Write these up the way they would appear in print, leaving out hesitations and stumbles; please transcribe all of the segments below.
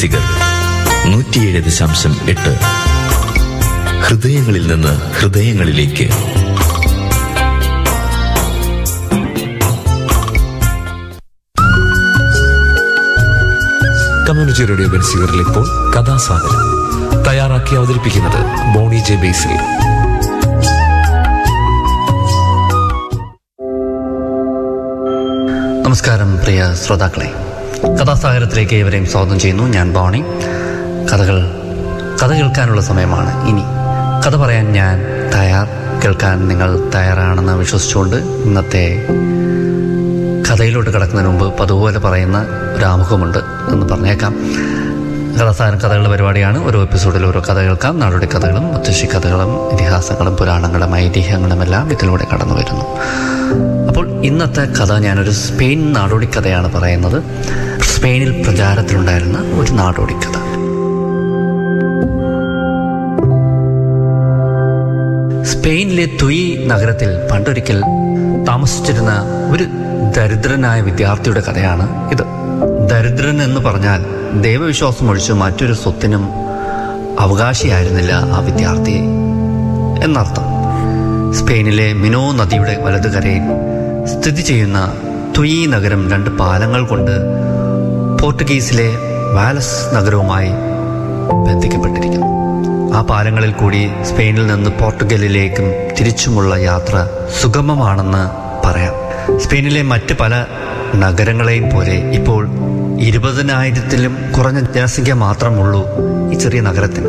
ബെൻസിഗർ 107.8. ഹൃദയങ്ങളിൽ നിന്ന് ഹൃദയങ്ങളിലേക്ക്. കമ്മ്യൂണിറ്റി റേഡിയോ ബെൻസിഗറിൽ ഇപ്പോൾ കഥാസാഗരം തയ്യാറാക്കി അവതരിപ്പിക്കുന്നത് ബോണി ജെ ബേസിൽ. നമസ്കാരം പ്രിയ ശ്രോതാക്കളെ, കഥാസാഗരത്തിലേക്ക് ഇവരെയും സ്വാഗതം ചെയ്യുന്നു. ഞാൻ ബോണി. കഥ കേൾക്കാനുള്ള സമയമാണ്. ഇനി കഥ പറയാൻ ഞാൻ തയ്യാർ. കേൾക്കാൻ നിങ്ങൾ തയ്യാറാണെന്ന് വിശ്വസിച്ചുകൊണ്ട് ഇന്നത്തെ കഥയിലോട്ട് കിടക്കുന്നതിന് മുമ്പ് പതുപോലെ പറയുന്ന ഒരു ആമുഖമുണ്ട് എന്ന് പറഞ്ഞേക്കാം. കഥാസാഗരം കഥകളുടെ പരിപാടിയാണ്. ഓരോ എപ്പിസോഡിൽ ഓരോ കഥ കേൾക്കാം. നാടോടി കഥകളും മുത്തശ്ശി കഥകളും ഇതിഹാസങ്ങളും പുരാണങ്ങളും ഐതിഹ്യങ്ങളും എല്ലാം ഇതിലൂടെ കടന്നു വരുന്നു. അപ്പോൾ ഇന്നത്തെ കഥ ഞാനൊരു സ്പെയിൻ നാടോടി കഥയാണ് പറയുന്നത്. സ്പെയിനിൽ പ്രചാരത്തിലുണ്ടായിരുന്ന ഒരു നാടോടി കഥ. സ്പെയിനിലെ തുയി നഗരത്തിൽ പണ്ടൊരിക്കൽ താമസിച്ചിരുന്ന ഒരു ദരിദ്രനായ വിദ്യാർത്ഥിയുടെ കഥയാണ് ഇത്. ദരിദ്രൻ എന്ന് പറഞ്ഞാൽ ദൈവവിശ്വാസം ഒഴിച്ച് മറ്റൊരു സ്വത്തിനും അവകാശിയായിരുന്നില്ല ആ വിദ്യാർത്ഥി എന്നർത്ഥം. സ്പെയിനിലെ മിനോ നദിയുടെ വലതുകരയിൽ സ്ഥിതി ചെയ്യുന്ന തുയി നഗരം 2 പാലങ്ങൾ കൊണ്ട് പോർട്ടുഗീസിലെ വാലസ് നഗരവുമായി ബന്ധിക്കപ്പെട്ടിരിക്കുന്നു. ആ പാലങ്ങളിൽ കൂടി സ്പെയിനിൽ നിന്ന് പോർട്ടുഗലിലേക്കും തിരിച്ചുമുള്ള യാത്ര സുഗമമാണെന്ന് പറയാം. സ്പെയിനിലെ മറ്റ് പല നഗരങ്ങളെയും പോലെ ഇപ്പോൾ 20,000-ലും കുറഞ്ഞ ജനസംഖ്യ മാത്രമുള്ളൂ ഈ ചെറിയ നഗരത്തിന്.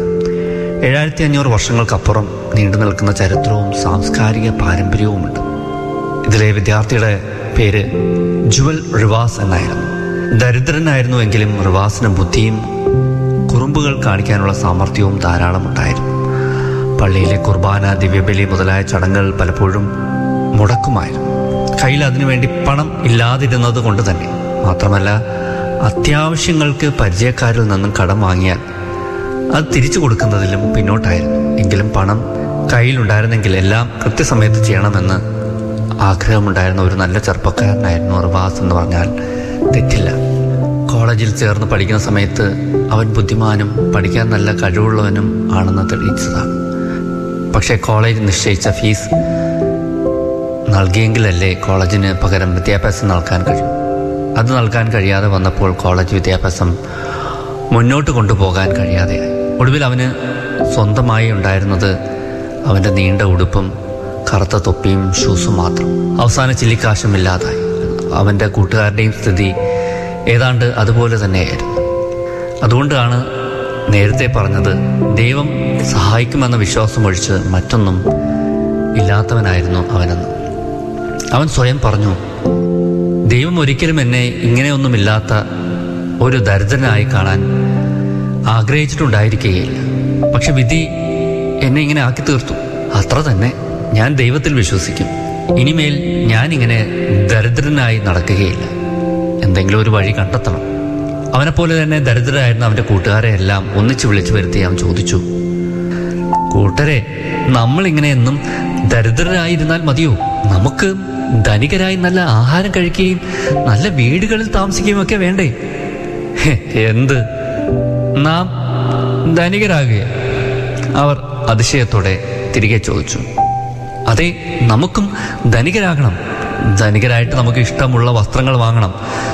7500 വർഷങ്ങൾക്കപ്പുറം നീണ്ടു നിൽക്കുന്ന ചരിത്രവും സാംസ്കാരിക പാരമ്പര്യവുമുണ്ട്. ഇതിലെ വിദ്യാർത്ഥിയുടെ പേര് ജുവൽ റിവാസ് എന്നായിരുന്നു. ദരിദ്രനായിരുന്നുവെങ്കിലും റിവാസിന് ബുദ്ധിയും കുറുമ്പുകൾ കാണിക്കാനുള്ള സാമർഥ്യവും ധാരാളം ഉണ്ടായിരുന്നു. പള്ളിയിലെ കുർബാന, ദിവ്യബലി മുതലായ ചടങ്ങുകൾ പലപ്പോഴും മുടക്കുമായിരുന്നു. കയ്യിൽ അതിനുവേണ്ടി പണം ഇല്ലാതിരുന്നത് കൊണ്ട് തന്നെ. മാത്രമല്ല, അത്യാവശ്യങ്ങൾക്ക് പരിചയക്കാരിൽ നിന്നും കടം വാങ്ങിയാൽ അത് തിരിച്ചു കൊടുക്കുന്നതിലും പിന്നോട്ടായിരുന്നു. എങ്കിലും പണം കയ്യിലുണ്ടായിരുന്നെങ്കിൽ എല്ലാം കൃത്യസമയത്ത് ചെയ്യണമെന്ന് ആഗ്രഹമുണ്ടായിരുന്ന ഒരു നല്ല ചെറുപ്പക്കാരനായിരുന്നു റിവാസ് എന്ന് പറഞ്ഞാൽ തെറ്റില്ല. കോളേജിൽ ചേർന്ന് പഠിക്കുന്ന സമയത്ത് അവൻ ബുദ്ധിമാനും പഠിക്കാൻ നല്ല കഴിവുള്ളവനും ആണെന്ന് തെളിയിച്ചതാണ്. പക്ഷേ കോളേജ് നിശ്ചയിച്ച ഫീസ് നൽകിയെങ്കിലല്ലേ കോളേജിന് പകരം വിദ്യാഭ്യാസം നൽകാൻ കഴിയും. അത് നൽകാൻ കഴിയാതെ വന്നപ്പോൾ കോളേജ് വിദ്യാഭ്യാസം മുന്നോട്ട് കൊണ്ടുപോകാൻ കഴിയാതെയായി. ഒടുവിൽ അവന് സ്വന്തമായി ഉണ്ടായിരുന്നത് അവൻ്റെ നീണ്ട ഉടുപ്പും കറുത്ത തൊപ്പിയും ഷൂസും മാത്രം. അവസാന ചില്ലിക്കാശുമില്ലാതായി. അവൻ്റെ കൂട്ടുകാരുടെയും സ്ഥിതി ഏതാണ്ട് അതുപോലെ തന്നെയായിരുന്നു. അതുകൊണ്ടാണ് നേരത്തെ പറഞ്ഞത്, ദൈവം സഹായിക്കുമെന്ന വിശ്വാസമൊഴിച്ച് മറ്റൊന്നും ഇല്ലാത്തവനായിരുന്നു അവനെന്ന്. അവൻ സ്വയം പറഞ്ഞു, ദൈവം ഒരിക്കലും എന്നെ ഇങ്ങനെയൊന്നുമില്ലാത്ത ഒരു ദരിദ്രനായി കാണാൻ ആഗ്രഹിച്ചിട്ടുണ്ടായിരിക്കുകയില്ല. പക്ഷെ വിധി എന്നെ ഇങ്ങനെ ആക്കി തീർത്തു. അത്ര തന്നെ. ഞാൻ ദൈവത്തിൽ വിശ്വസിക്കും. ഇനിമേൽ ഞാനിങ്ങനെ ദരിദ്രനായി നടക്കുകയില്ല. എന്തെങ്കിലും ഒരു വഴി കണ്ടെത്തണം. അവനെപ്പോലെ തന്നെ ദരിദ്രരായിരുന്ന അവൻ്റെ കൂട്ടുകാരെ എല്ലാം ഒന്നിച്ച് വിളിച്ചു വരുത്തി അവൻ ചോദിച്ചു, കൂട്ടരെ, നമ്മളിങ്ങനെ എന്നും ദരിദ്രരായിരുന്നാൽ മതിയോ? നമുക്ക് ധനികരായി നല്ല ആഹാരം കഴിക്കുകയും നല്ല വീടുകളിൽ താമസിക്കുകയും ഒക്കെ വേണ്ടേ? എന്ത്, നാം ധനികരാകുക? അവർ അതിശയത്തോടെ തിരികെ ചോദിച്ചു. അതെ, നമുക്കും ധനികരാകണം. ധനികരായിട്ട് നമുക്ക് ഇഷ്ടമുള്ള വസ്ത്രങ്ങൾ വാങ്ങണം,